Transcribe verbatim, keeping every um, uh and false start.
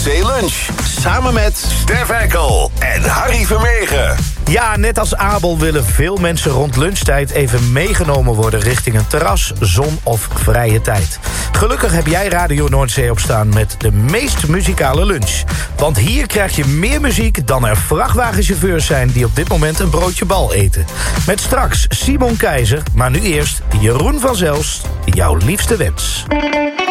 Noordzee Lunch. Samen met Stef Eckel en Harry Vermegen. Ja, net als Abel willen veel mensen rond lunchtijd even meegenomen worden richting een terras, zon of vrije tijd. Gelukkig heb jij Radio Noordzee op staan met de meest muzikale lunch. Want hier krijg je meer muziek dan er vrachtwagenchauffeurs zijn die op dit moment een broodje bal eten. Met straks Simon Keizer, maar nu eerst Jeroen van Zelst, jouw liefste wens.